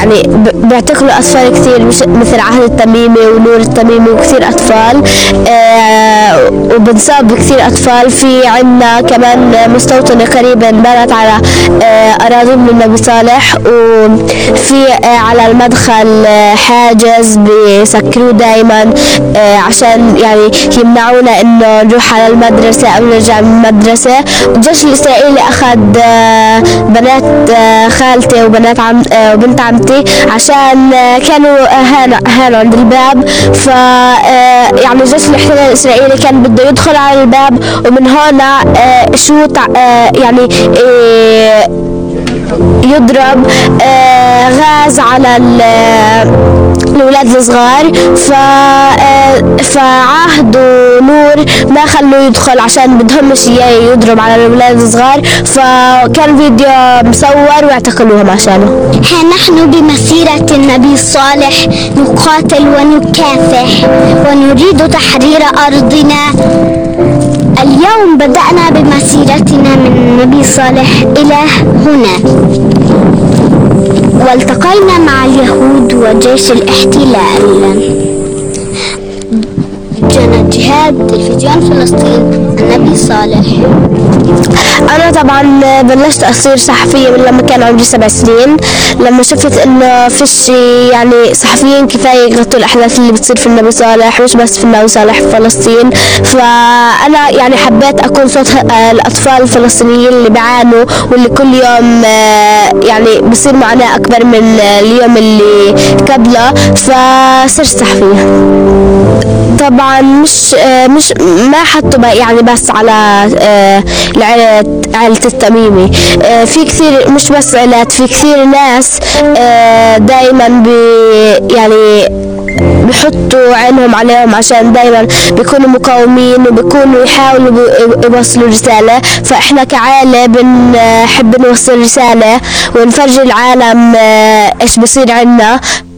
يعني بيعتقلوا أطفال كثير مثل عهد التميمي ونور التميمي وكثير أطفال، وبنصاب كثير أطفال. في عنا كمان مستوطنة قريبة بنت على أراضي من النبي صالح، وفي على المدخل حاجز بيسكروه دايما عشان يعني يمنعونا إنه نروح على المدرسة أو نرجع من المدرسة. الجيش الإسرائيلي أخذ بنات خالتي وبنات وبنت عمتي عشان كانوا هانوا عند الباب. ف يعني جيش الاحتلال الإسرائيلي كان بده يدخل على الباب، ومن هنا شو يعني يضرب غاز على الأولاد الصغار. فعهدوا نور ما خلوه يدخل عشان بدهمش إياه يضرب على الأولاد الصغار، فكان فيديو مصور واعتقلوهم عشانه. ها نحن بمسيرة النبي صالح نقاتل ونكافح ونريد تحرير أرضنا. اليوم بدأنا بمسيرتنا من النبي صالح إلى هنا، والتقينا مع اليهود وجيش الاحتلال. جهاد تلفزيون فلسطين، النبي صالح. أنا طبعا بلشت أصير صحفية من لما كان عمري 7 سنين، لما شفت إنه فيش يعني صحفيين كفاية يغطوا الأحداث اللي بتصير في النبي صالح، مش بس في النبي صالح في فلسطين. فأنا يعني حبيت أكون صوت الأطفال الفلسطينيين اللي بيعانوا واللي كل يوم يعني بصير معاناة أكبر من اليوم اللي قبله، فصرت صحفية. طبعا مش ما حطوا يعني بس على عائلة التميمي، في كثير مش بس عائلات، في كثير ناس دايما يعني بيحطوا عينهم عليهم عشان دايما بيكونوا مقاومين وبيكونوا يحاولوا يوصلوا رسالة. فإحنا كعائلة بنحب نوصل رسالة ونفرجي العالم إيش بصير عنا.